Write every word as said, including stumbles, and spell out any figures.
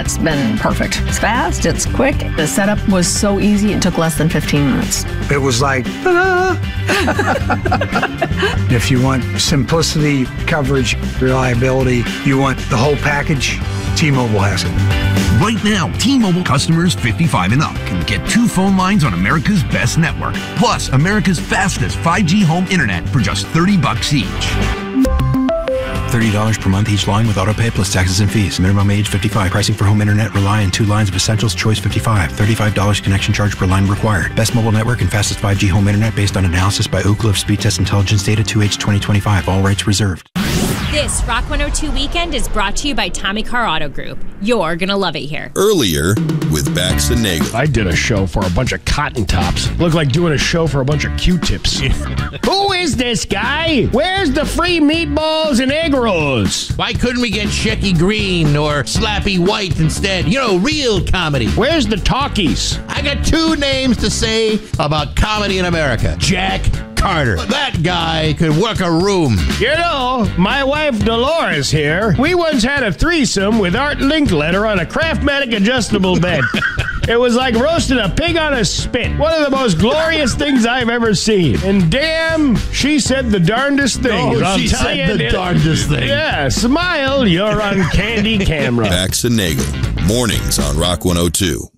That's been perfect. It's fast, it's quick. The setup was so easy, it took less than fifteen minutes. It was like, ta-da! If you want simplicity, coverage, reliability, you want the whole package, T-Mobile has it. Right now, T-Mobile customers fifty-five and up can get two phone lines on America's best network, plus America's fastest five G home internet for just thirty bucks each. thirty dollars per month each line with autopay plus taxes and fees. Minimum age fifty-five. Pricing for home internet rely on two lines of Essentials Choice fifty-five. thirty-five dollars connection charge per line required. Best mobile network and fastest five G home internet based on analysis by Ookla of Speed Test Intelligence Data two H twenty twenty-five. All rights reserved. This Rock one oh two Weekend is brought to you by Tommy Car Auto Group. You're going to love it here. Earlier with Bax and Nagel. I did a show for a bunch of cotton tops. Looked like doing a show for a bunch of Q-tips. Who is this guy? Where's the free meatballs and egg rolls? Why couldn't we get Shecky Green or Slappy White instead? You know, real comedy. Where's the talkies? I got two names to say about comedy in America. Jack Carter. That guy could work a room. You know, my wife Dolores here, we once had a threesome with Art Linkletter on a Craftmatic adjustable bed. It was like roasting a pig on a spit. One of the most glorious things I've ever seen. And damn, she said the darndest things. Oh, I'll she tell said you, the darndest thing. Yeah, smile, you're on candy camera. Bax and Nagel. Mornings on Rock one oh two.